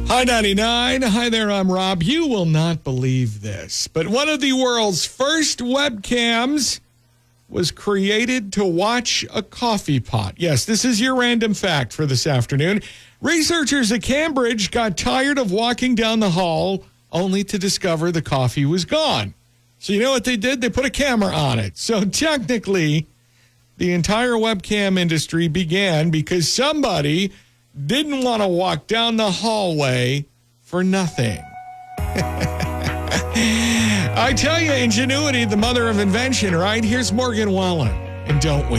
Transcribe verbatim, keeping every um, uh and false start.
Hi, ninety-nine. Hi there, I'm Rob. You will not believe this, but one of the world's first webcams was created to watch a coffee pot. Yes, this is your random fact for this afternoon. Researchers at Cambridge got tired of walking down the hall only to discover the coffee was gone. So you know what they did? They put a camera on it. So technically, the entire webcam industry began because somebody didn't want to walk down the hallway for nothing. I tell you, ingenuity, the mother of invention, right? Here's Morgan Wallen, and don't we?